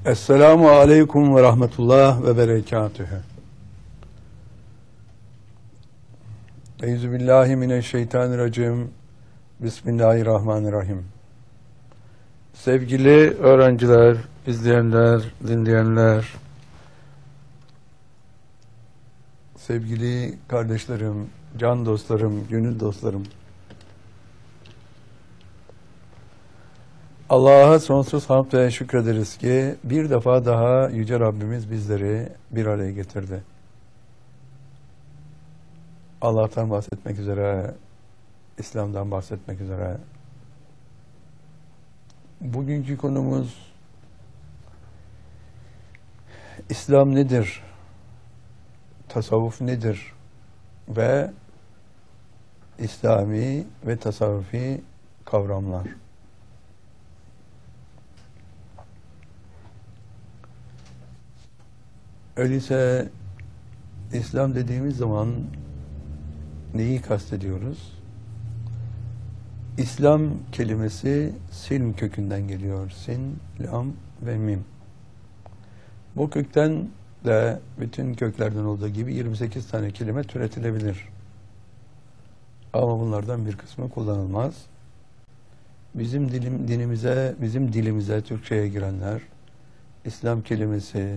Esselamu aleyküm ve rahmetullah ve berekatühü. Euzubillahimineşşeytanirracim. Bismillahirrahmanirrahim. Sevgili öğrenciler, izleyenler, dinleyenler, sevgili kardeşlerim, can dostlarım, gönül dostlarım. Allah'a sonsuz hamd ve şükrederiz ki bir defa daha Yüce Rabbimiz bizleri bir araya getirdi. Allah'tan bahsetmek üzere, İslam'dan bahsetmek üzere. Bugünkü konumuz İslam nedir? Tasavvuf nedir? Ve İslami ve tasavvufi kavramlar. Öyleyse İslam dediğimiz zaman neyi kastediyoruz? İslam kelimesi silm kökünden geliyor. Sin, lam ve mim. Bu kökten de bütün köklerden olduğu gibi 28 tane kelime türetilebilir. Ama bunlardan bir kısmı kullanılmaz. Bizim dilimize, Türkçe'ye girenler, İslam kelimesi,